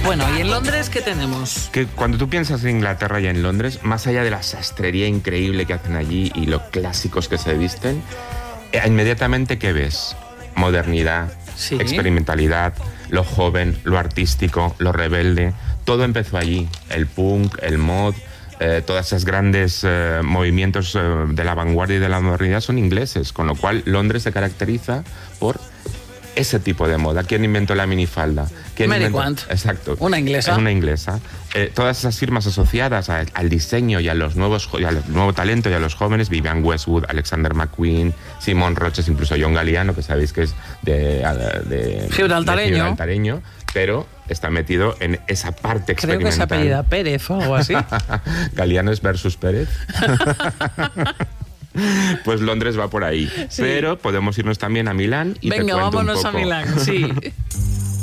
Bueno, ¿y en Londres qué tenemos? Que cuando tú piensas en Inglaterra y en Londres, más allá de la sastrería increíble que hacen allí y lo clásicos que se visten, inmediatamente ¿qué ves? Modernidad, Sí. experimentalidad, lo joven, lo artístico, lo rebelde. Todo empezó allí. El punk, el mod, todos esos grandes movimientos de la vanguardia y de la modernidad son ingleses, con lo cual Londres se caracteriza por ese tipo de moda. ¿Quién inventó la minifalda? Mary Quant. Exacto. Una inglesa. Una inglesa. Todas esas firmas asociadas al diseño y a los nuevos y al nuevo talento y a los jóvenes, Vivienne Westwood, Alexander McQueen, Simon Roches, incluso John Galliano, que sabéis que es de gibraltareño, pero está metido en esa parte Creo que experimental. se apellida Pérez o algo así. Galliano es versus Pérez. Pues Londres va por ahí. Sí. Pero podemos irnos también a Milán y Venga, te cuento vámonos un poco. a Milán, sí.